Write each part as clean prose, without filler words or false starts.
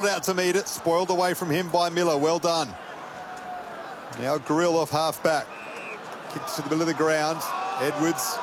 it out to meet it. Spoiled away from him by Miller. Well done. Now Grill off half-back. Kicks to the middle of the ground. Edwards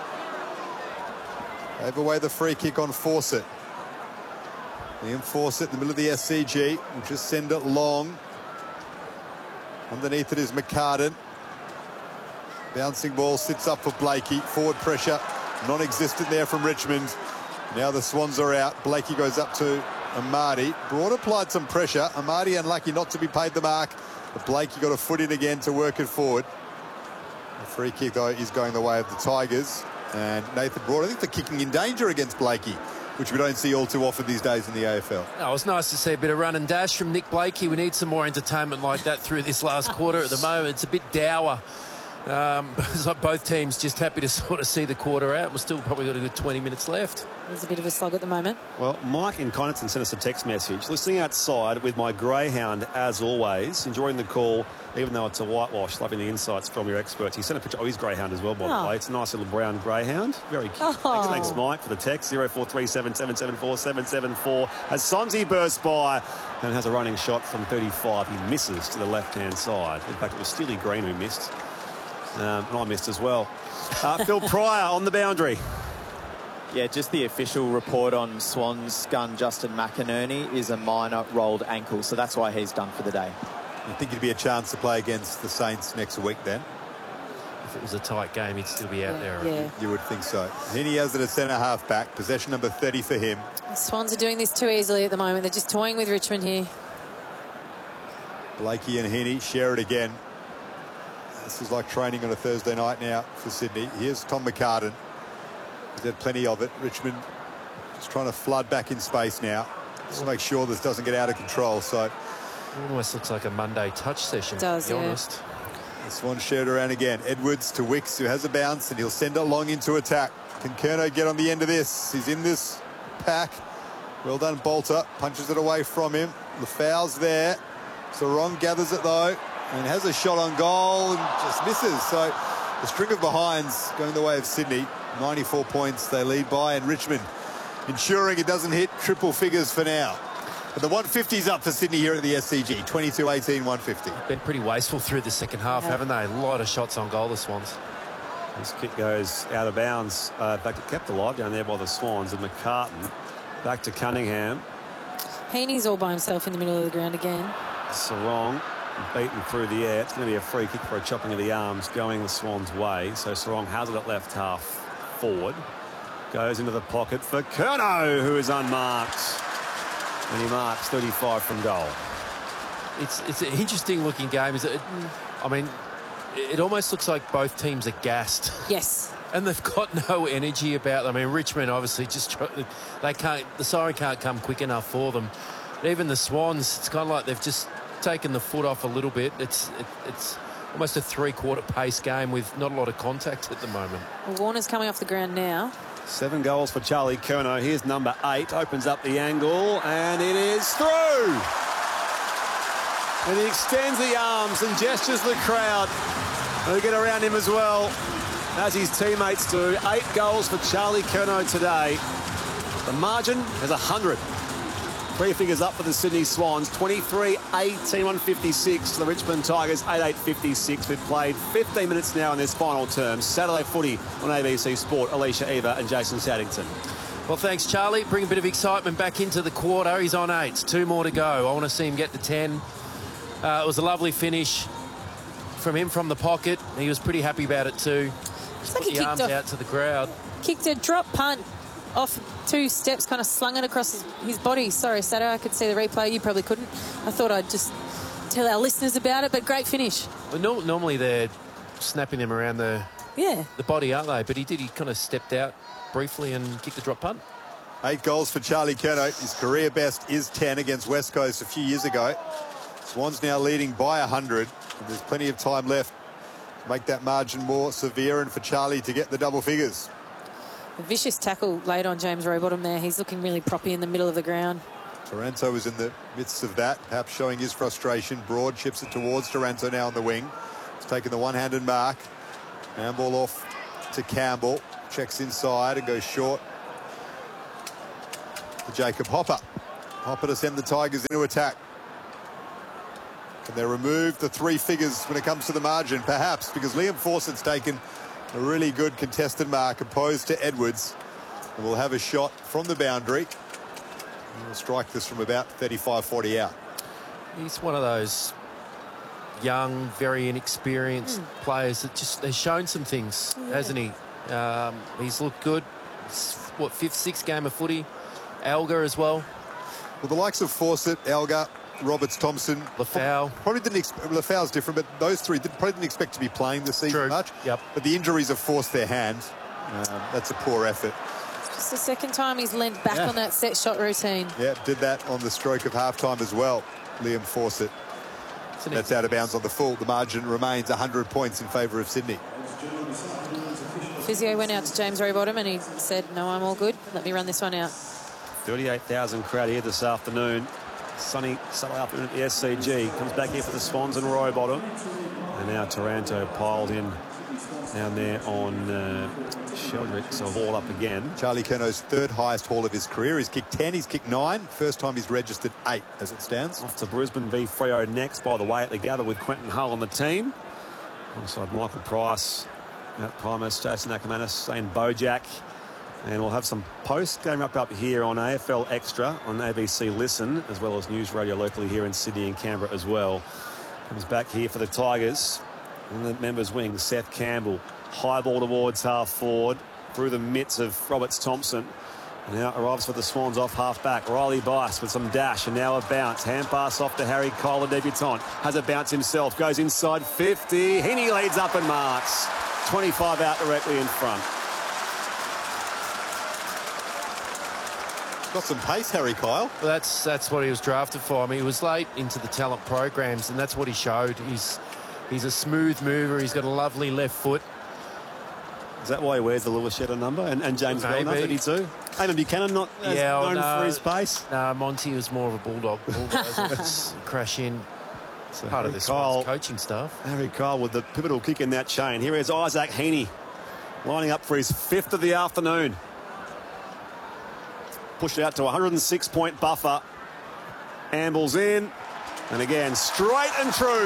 gave away the free kick on Fawcett. Liam Fawcett in the middle of the SCG. Will just send it long. Underneath it is McCartan. Bouncing ball sits up for Blakey. Forward pressure non-existent there from Richmond. Now the Swans are out. Blakey goes up to Amadi. Broad applied some pressure. Amadi unlucky not to be paid the mark. But Blakey got a foot in again to work it forward. The free kick, though, is going the way of the Tigers. And Nathan Broad, I think they're kicking in danger against Blakey, which we don't see all too often these days in the AFL. Oh, it was nice to see a bit of run and dash from Nick Blakey. We need some more entertainment like that through this last quarter at the moment. It's a bit dour. It's like both teams just happy to sort of see the quarter out. We've still probably got a good 20 minutes left. There's a bit of a slog at the moment. Well, Mike in Connerton sent us a text message. Listening outside with my greyhound, as always. Enjoying the call, even though it's a whitewash. Loving the insights from your experts. He sent a picture of his greyhound as well, by the way. It's a nice little brown greyhound. Very cute. Thanks, Mike, for the text. 0437 774 774. As Sonsie bursts by and has a running shot from 35. He misses to the left-hand side. In fact, it was Steely Green who missed. And I missed as well. Phil Pryor on the boundary. Yeah, just the official report on Swans gun Justin McInerney is a minor rolled ankle, so that's why he's done for the day. You think it'd be a chance to play against the Saints next week then? If it was a tight game, he'd still be out there. Yeah. You would think so. Heaney has it at centre half back. Possession number 30 for him. The Swans are doing this too easily at the moment. They're just toying with Richmond here. Blakey and Heaney share it again. This is like training on a Thursday night now for Sydney. Here's Tom McCartan. He's had plenty of it. Richmond just trying to flood back in space now. Just to make sure this doesn't get out of control. So It almost looks like a Monday touch session, It does, to be yeah. honest. the Swans shared around again. Edwards to Wicks, who has a bounce, and he'll send it long into attack. Can Curnow get on the end of this? He's in this pack. Well done, Bolter. Punches it away from him. The foul's there. Sarong gathers it, though, and has a shot on goal and just misses. So the string of behinds going the way of Sydney. 94 points they lead by, and Richmond ensuring it doesn't hit triple figures for now. But the 150's up for Sydney here at the SCG. 22-18, 150. Been pretty wasteful through the second half, haven't they? A lot of shots on goal, the Swans. This kick goes out of bounds. Back to kept alive down there by the Swans, and McCartan back to Cunningham. Heaney's all by himself in the middle of the ground again. Sarong beaten through the air. It's going to be a free kick for a chopping of the arms going the Swans' way. So Sarong has it at left half forward. Goes into the pocket for Curnow, who is unmarked. And he marks 35 from goal. It's an interesting looking game. I mean, it almost looks like both teams are gassed. Yes. And they've got no energy about them. I mean, Richmond obviously the siren can't come quick enough for them. But even the Swans, it's kind of like they've just taken the foot off a little bit. It's almost a three-quarter pace game with not a lot of contact at the moment. Well, Warner's coming off the ground now. 7 goals for Charlie Curnow. Here's number 8. Opens up the angle, and it is through. And he extends the arms and gestures the crowd. They get around him as well, as his teammates do. 8 goals for Charlie Curnow today. The margin is 100. 3 figures up for the Sydney Swans. 23-18, 156 to the Richmond Tigers, 8-8-56. We've played 15 minutes now in this final term. Saturday footy on ABC Sport. Alicia Eva and Jason Saddington. Well, thanks, Charlie. Bring a bit of excitement back into the quarter. He's on 8. 2 more to go. I want to see him get to 10. It was a lovely finish from him from the pocket. He was pretty happy about it too. Just like put he the arms kicked off- out to the crowd. Kicked a drop punt off 2 steps, kind of slung it across his body. Sorry, Sato, I could see the replay. You probably couldn't. I thought I'd just tell our listeners about it, but great finish. Well, normally they're snapping them around the body, aren't they? But he did. He kind of stepped out briefly and kicked the drop punt. 8 goals for Charlie Curnow. His career best is 10 against West Coast a few years ago. Swans now leading by 100. And there's plenty of time left to make that margin more severe and for Charlie to get the double figures. A vicious tackle laid on James Rowbottom there. He's looking really proppy in the middle of the ground. Taranto was in the midst of that, perhaps showing his frustration. Broad chips it towards Taranto now on the wing. He's taken the one-handed mark. Handball off to Campbell. Checks inside and goes short to Jacob Hopper. Hopper to send the Tigers into attack. Can they remove the three figures when it comes to the margin? Perhaps, because Liam Fawcett's taken a really good contested mark opposed to Edwards. And will have a shot from the boundary. And will strike this from about 35-40 out. He's one of those young, very inexperienced players that just has shown some things, hasn't he? He's looked good. It's, what, 5th, 6th game of footy? Elgar as well. Well, the likes of Fawcett, Elgar, Roberts, Thompson, Lafau. probably didn't expect. Lafau's different, but those three probably didn't expect to be playing this season much. Yep. But the injuries have forced their hand. That's a poor effort. It's the second time he's leant back on that set shot routine. Yeah, did that on the stroke of halftime as well. Liam Fawcett. That's out of bounds on the full. The margin remains 100 points in favour of Sydney. Physio went out to James Rowbottom and he said, no, I'm all good. Let me run this one out. 38,000 crowd here this afternoon. Sunny Saturday afternoon at the SCG. Comes back here for the Swans and Rowbottom. And now Taranto piled in down there on Sheldrick. So haul up again. Charlie Curno's 3rd highest haul of his career. He's kicked 10, he's kicked 9. First time he's registered 8 as it stands. Off to Brisbane v Freo next, by the way, at the gather with Quentin Hull on the team. Alongside Michael Price, Matt Primus, Jason Ackermanis, Zane Bojack. And we'll have some post-game up here on AFL Extra on ABC Listen, as well as News Radio locally here in Sydney and Canberra as well. Comes back here for the Tigers. In the members' wing, Seth Campbell. High ball towards half forward, through the mitts of Roberts Thompson. And now arrives for the Swans off half-back. Riley Bice with some dash, and now a bounce. Hand pass off to Harry Cole, the debutant. Has a bounce himself, goes inside 50. Heaney leads up and marks. 25 out directly in front. Got some pace, Harry Kyle. Well, that's what he was drafted for. I mean, he was late into the talent programs, and that's what he showed. He's a smooth mover. He's got a lovely left foot. Is that why he wears the Lewis Shetter number? And James Milner, 32? Eamon Buchanan not as known for his pace? No, Monty was more of a bulldog. Crash in. So part of this coaching staff. Harry Kyle with the pivotal kick in that chain. Here is Isaac Heaney lining up for his 5th of the afternoon. Pushed out to a 106-point buffer. Ambles in. And again, straight and true.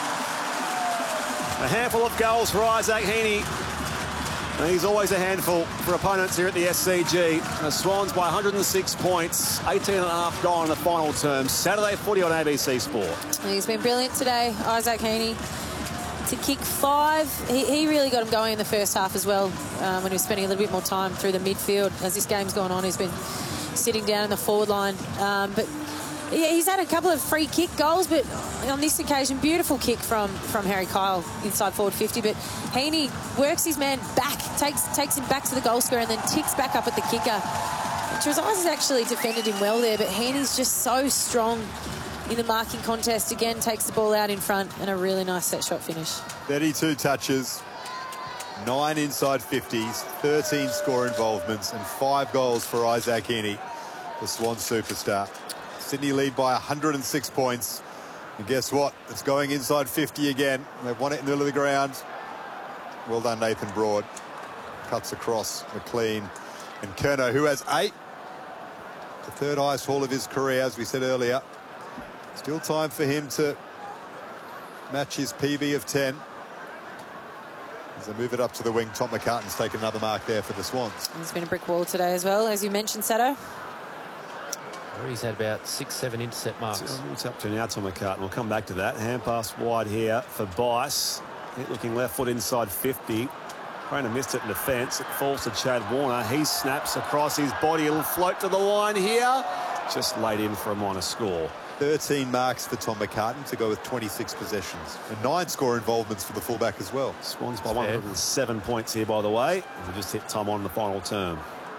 A handful of goals for Isaac Heaney. And he's always a handful for opponents here at the SCG. The Swans by 106 points, 18.5 gone in the final term. Saturday footy on ABC Sport. He's been brilliant today, Isaac Heaney. To kick 5, he really got him going in the first half as well, when he was spending a little bit more time through the midfield. As this game's gone on, he's been sitting down in the forward line. But yeah, he's had a couple of free kick goals, but on this occasion, beautiful kick from Harry Kyle inside forward 50. But Heaney works his man back, takes him back to the goal square and then ticks back up at the kicker. Trezise has actually defended him well there, but Heaney's just so strong in the marking contest. Again, takes the ball out in front and a really nice set shot finish. 32 touches, 9 inside 50s, 13 score involvements and 5 goals for Isaac Heaney, the Swan superstar. Sydney lead by 106 points. And guess what? It's going inside 50 again. They've won it in the middle of the ground. Well done, Nathan Broad. Cuts across McLean and Curnow, who has 8. The 3rd highest haul of his career, as we said earlier. Still time for him to match his PB of 10. As they move it up to the wing, Tom McCartan's taken another mark there for the Swans. There's been a brick wall today as well, as you mentioned, Sato. He's had about 6-7 intercept marks. What's up to now, Tom McCartan? We'll come back to that. Hand pass wide here for Bice. Looking left foot inside 50. Rayner missed it in defence. It falls to Chad Warner. He snaps across his body. It'll float to the line here. Just laid in for a minor score. 13 marks for Tom McCartan to go with 26 possessions. And 9 score involvements for the fullback as well. Swans by 107 points here, by the way. And we just hit Tom on the final term.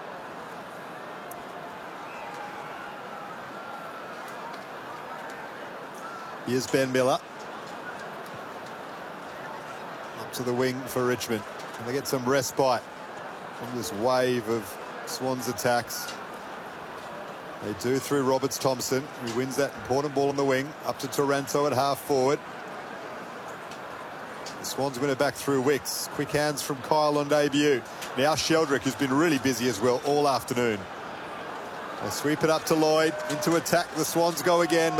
Here's Ben Miller. Up to the wing for Richmond. And they get some respite from this wave of Swans attacks. They do through Roberts Thompson, who wins that important ball on the wing. Up to Taranto at half forward. The Swans win it back through Wicks. Quick hands from Kyle on debut. Now Sheldrick, who's been really busy as well all afternoon. They sweep it up to Lloyd. Into attack, the Swans go again.